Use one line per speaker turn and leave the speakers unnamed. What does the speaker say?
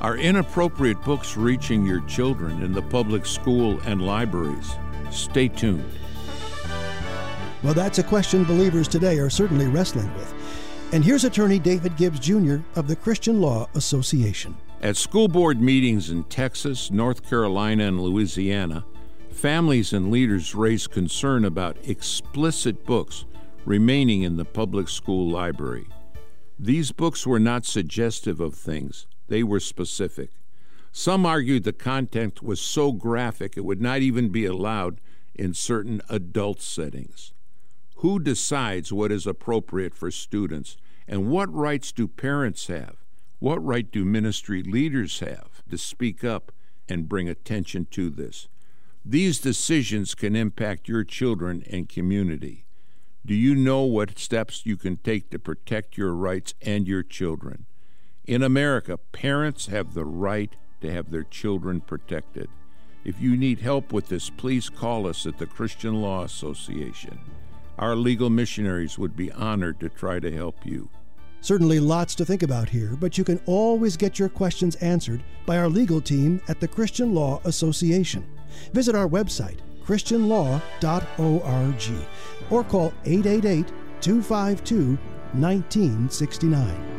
Are inappropriate books reaching your children in the public school and libraries? Stay tuned.
Well, that's a question believers today are certainly wrestling with. And here's attorney David Gibbs Jr. of the Christian Law Association.
At school board meetings in Texas, North Carolina, and Louisiana, families and leaders raised concern about explicit books remaining in the public school library. These books were not suggestive of things. They were specific. Some argued the content was so graphic it would not even be allowed in certain adult settings. Who decides what is appropriate for students, and what rights do parents have? What right do ministry leaders have to speak up and bring attention to this? These decisions can impact your children and community. Do you know what steps you can take to protect your rights and your children? In America, parents have the right to have their children protected. If you need help with this, please call us at the Christian Law Association. Our legal missionaries would be honored to try to help you.
Certainly lots to think about here, but you can always get your questions answered by our legal team at the Christian Law Association. Visit our website, christianlaw.org, or call 888-252-1969.